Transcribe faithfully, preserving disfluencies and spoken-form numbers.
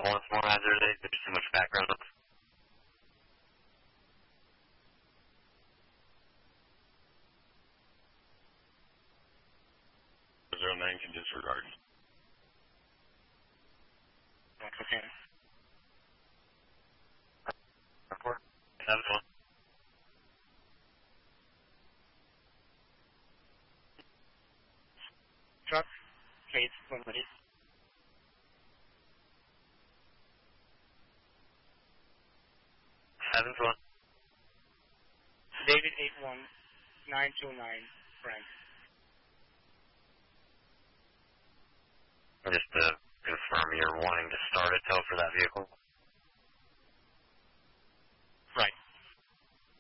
once more hazardous. There's too much background. zero nine can disregard. Okay. Report. seven one. Truck. Case limited. seven one. David eight one nine two nine, Frank. Just to confirm you're wanting to start a tow for that vehicle.